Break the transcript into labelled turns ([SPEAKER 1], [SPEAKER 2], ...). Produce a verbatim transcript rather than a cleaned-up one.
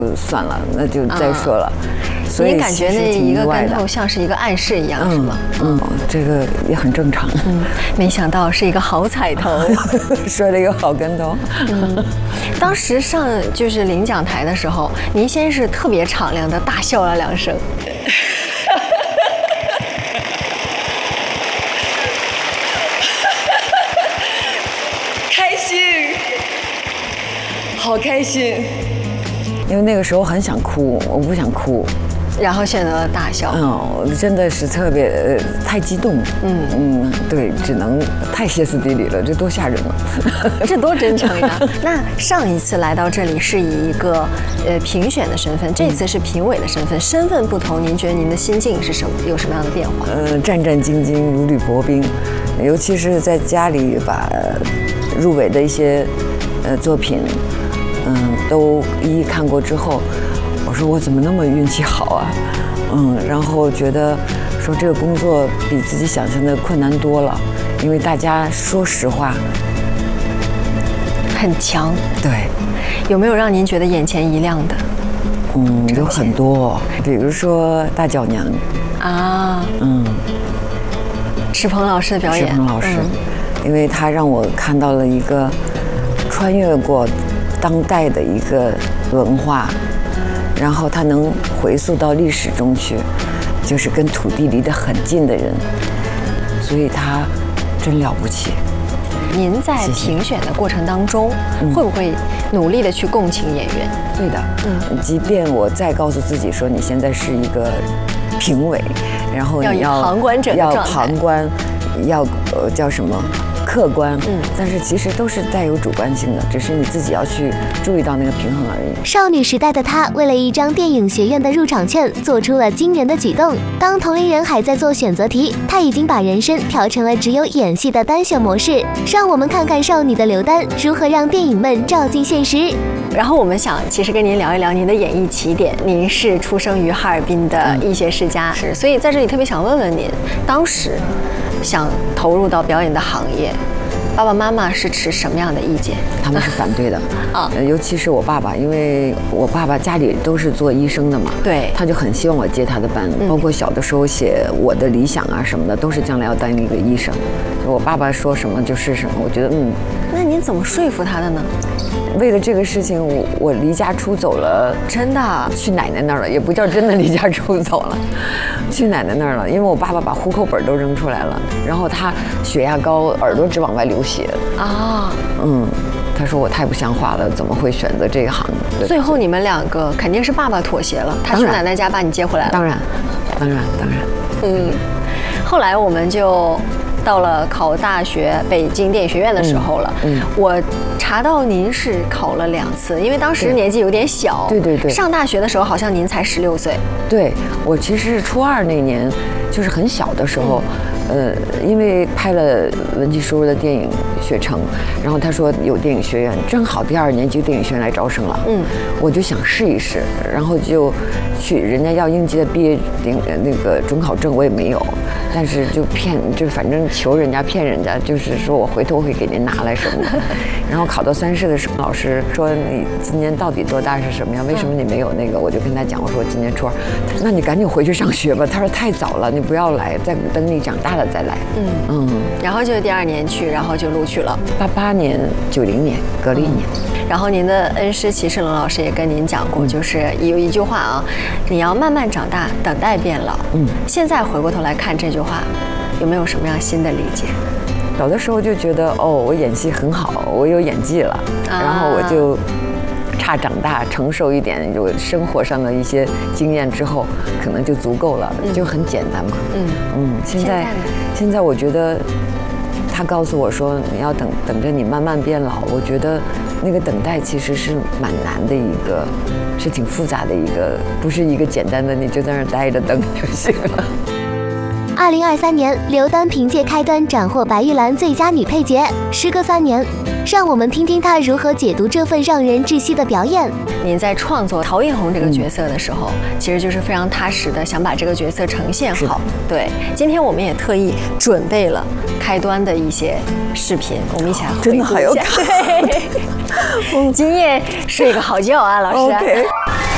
[SPEAKER 1] 算了，那就再说了。啊、所以
[SPEAKER 2] 你感觉那一个跟头像是一个暗示一样，嗯、是吗？
[SPEAKER 1] 嗯，这个也很正常。
[SPEAKER 2] 嗯，没想到是一个好彩头，
[SPEAKER 1] 摔了一个好跟头。
[SPEAKER 2] 嗯，当时上就是领奖台的时候，您先是特别敞亮的大笑了两声。
[SPEAKER 1] 开心，好开心。因为那个时候很想哭，我不想哭，
[SPEAKER 2] 然后选择了大笑。
[SPEAKER 1] 嗯，真的是特别呃太激动。嗯嗯，对，只能太歇斯底里了，这多吓人啊！
[SPEAKER 2] 这多真诚呀！那上一次来到这里是以一个呃评选的身份，这次是评委的身份，身份不同，您觉得您的心境是什么？有什么样的变化？
[SPEAKER 1] 呃，战战兢兢，如履薄冰，尤其是在家里把入围的一些呃作品。嗯，都一一看过之后，我说我怎么那么运气好啊？嗯，然后觉得说这个工作比自己想象的困难多了，因为大家说实话
[SPEAKER 2] 很强。
[SPEAKER 1] 对，
[SPEAKER 2] 有没有让您觉得眼前一亮的？
[SPEAKER 1] 嗯，有很多，比如说大脚娘
[SPEAKER 2] 啊，嗯，池鹏老师的表演，
[SPEAKER 1] 池鹏老师，嗯、因为他让我看到了一个穿越过当代的一个文化，然后他能回溯到历史中去，就是跟土地离得很近的人，所以他真了不起。
[SPEAKER 2] 您在评选的过程当中，谢谢会不会努力的去共情演员？
[SPEAKER 1] 对的，嗯，即便我再告诉自己说你现在是一个评委，然后你要
[SPEAKER 2] 旁观者
[SPEAKER 1] 要旁观，要呃叫什么？客观，嗯，但是其实都是带有主观性的，只是你自己要去注意到那个平衡而已。
[SPEAKER 3] 少女时代的她，为了一张电影学院的入场券，做出了惊人的举动。当同龄人还在做选择题，她已经把人生调成了只有演戏的单选模式。让我们看看少女的刘丹如何让电影们照进现实。
[SPEAKER 2] 然后我们想，其实跟您聊一聊您的演艺起点。您是出生于哈尔滨的医学世家，是、嗯，所以在这里特别想问问您，当时想投入到表演的行业，爸爸妈妈是持什么样的意见？
[SPEAKER 1] 他们是反对的啊，尤其是我爸爸，因为我爸爸家里都是做医生的嘛，
[SPEAKER 2] 对，
[SPEAKER 1] 他就很希望我接他的班，嗯、包括小的时候写我的理想啊什么的，都是将来要当一个医生。我爸爸说什么就是什么，我觉得嗯。
[SPEAKER 2] 那您怎么说服他的呢？
[SPEAKER 1] 为了这个事情，我我离家出走了，
[SPEAKER 2] 真的
[SPEAKER 1] 去奶奶那儿了，也不叫真的离家出走了，去奶奶那儿了。因为我爸爸把户口本都扔出来了，然后他血压高，耳朵直往外流血啊。嗯，他说我太不像话了，怎么会选择这一行？
[SPEAKER 2] 最后你们两个肯定是爸爸妥协了，他去奶奶家把你接回来了。
[SPEAKER 1] 当然，当然，当然。
[SPEAKER 2] 嗯，后来我们就到了考大学北京电影学院的时候了。嗯，嗯我查到您是考了两次，因为当时年纪有点小。
[SPEAKER 1] 对对对。
[SPEAKER 2] 上大学的时候好像您才十六岁。
[SPEAKER 1] 对，我其实是初二那年，就是很小的时候，嗯、呃，因为拍了文琪叔的电影《雪城》，然后他说有电影学院，正好第二年就电影学院来招生了。嗯，我就想试一试，然后就去，人家要应届的毕业领那个准考证我也没有。但是就骗，就反正求人家骗人家，就是说我回头会给您拿来什么的。然后考到三试的时候，老师说你今年到底多大是什么样？为什么你没有那个？我就跟他讲，我说今年初二。他说那你赶紧回去上学吧。他说太早了，你不要来，再等你长大了再来。嗯嗯。
[SPEAKER 2] 然后就第二年去，然后就录取了。
[SPEAKER 1] 八八年、九零年，隔了一年。
[SPEAKER 2] 嗯然后您的恩师齐世龙老师也跟您讲过，就是有一句话啊，你要慢慢长大，等待变老。嗯，现在回过头来看这句话，有没有什么样新的理解？
[SPEAKER 1] 有的时候就觉得哦，我演戏很好，我有演技了，啊、然后我就差长大成熟一点，有生活上的一些经验之后，可能就足够了，嗯、就很简单嘛。嗯嗯，现在现在我觉得。他告诉我说：“你要等等着你慢慢变老。”我觉得那个等待其实是蛮难的一个，是挺复杂的一个，不是一个简单的你就在那儿待着等就行了。
[SPEAKER 3] 二零二三年，刘丹凭借《开端》斩获白玉兰最佳女配角。时隔三年，让我们听听她如何解读这份让人窒息的表演。
[SPEAKER 2] 您在创作陶映红这个角色的时候，嗯、其实就是非常踏实的想把这个角色呈现好。对，今天我们也特意准备了《开端》的一些视频，我们一起来回顾一下。
[SPEAKER 1] 真的还要看？
[SPEAKER 2] 对，今夜睡个好觉啊，老师。
[SPEAKER 1] OK。